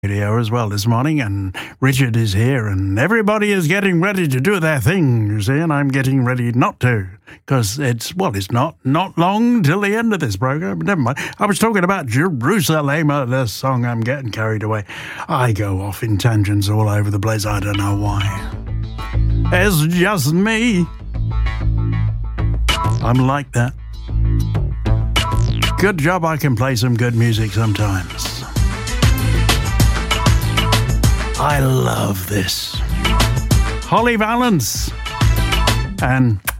Radio as well this morning, and Richard is here, and everybody is getting ready to do their thing, you see, and I'm getting ready not to, because it's not long till the end of this program, but never mind. I was talking about Jerusalem, the song. I'm getting carried away. I go off in tangents all over the place, I don't know why. It's just me. I'm like that. Good job I can play some good music sometimes. I love this. Holly Valance and